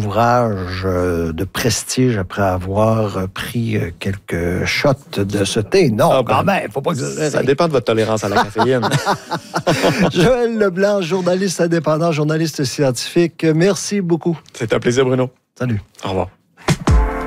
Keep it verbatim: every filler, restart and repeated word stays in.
ouvrage euh, de prestige après avoir euh, pris euh, quelques shots de ce thé. Non, Ah ben, quand même, faut pas exagérer. Ça dépend de votre tolérance à la caféine. Joël Leblanc, journaliste indépendant, journaliste scientifique, merci beaucoup. C'est un plaisir, Bruno. Salut. Au revoir.